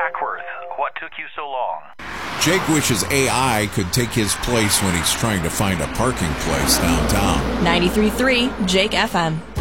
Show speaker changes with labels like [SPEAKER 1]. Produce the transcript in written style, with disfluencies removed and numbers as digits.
[SPEAKER 1] Hackworth, what took you so long?
[SPEAKER 2] Jake wishes AI could take his place when he's trying to find a parking place downtown.
[SPEAKER 3] 93.3 Jake FM.